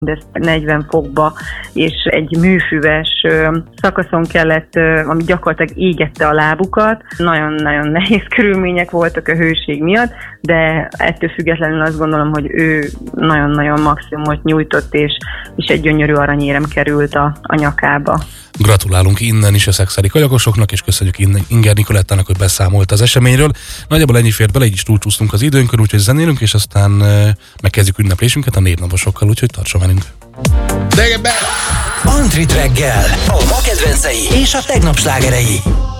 de 40 fokba, és egy műfüves szakaszon kellett, ami gyakorlatilag égette a lábukat. Nagyon-nagyon nehéz körülmények voltak a hőség miatt, de ettől függetlenül azt gondolom, hogy ő nagyon-nagyon maximumot nyújtott, és egy gyönyörű aranyérem került a nyakába. Gratulálunk innen is a szexári kanyagosoknak, és köszönjük Inger Nicolettának, hogy beszámolt az eseményről. Nagyjából ennyi fért bele, így is túlcsúsztunk az időnkön, úgyhogy zenélünk, és aztán megkezdjük ünneplésünket a névnaposokkal, úgyhogy tartson velünk. Antrit reggel, a ma kedvencei és a tegnap slágerei.